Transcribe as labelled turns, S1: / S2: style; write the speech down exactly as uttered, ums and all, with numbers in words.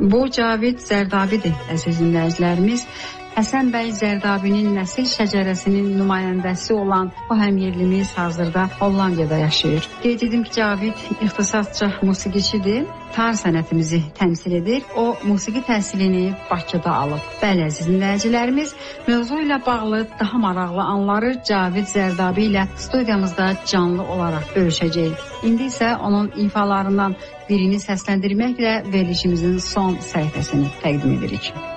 S1: Bu Cavid Zərdabidir, əziz dinləyicilərimiz. Həsən bəy Zərdabinin nəsil şəcərəsinin nümayəndəsi olan o həmyerlimiz hazırda Hollandiyada yaşayır. Qeyd edim ki, Cavid ixtisasca musiqiçidir, tar sənətimizi təmsil edir. O musiqi təhsilini Bakıda alıb. Bəli, əziz dinləyicilərimiz, mövzu ilə bağlı daha maraqlı anları Cavid Zərdabi ilə studiyamızda canlı olaraq bölüşəcəyik. İndi isə onun ifalarından birini səsləndirməklə verilişimizin son səhifəsini təqdim edirik.